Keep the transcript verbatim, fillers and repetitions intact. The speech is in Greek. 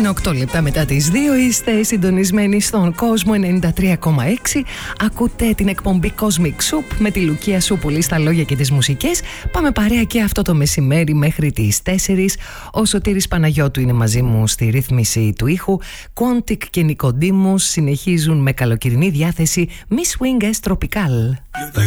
οκτώ λεπτά μετά τις δύο είστε συντονισμένοι στον κόσμο ενενήντα τρία κόμμα έξι. Ακούτε την εκπομπή Cosmic Soup με τη Λουκία Σούπουλη στα λόγια και τις μουσικές. Πάμε παρέα και αυτό το μεσημέρι μέχρι τις τέσσερις. Ο Σωτήρης Παναγιώτου είναι μαζί μου στη ρύθμιση του ήχου. Quantic και Νικοντίμους συνεχίζουν με καλοκαιρινή διάθεση Miss Swing S Tropical.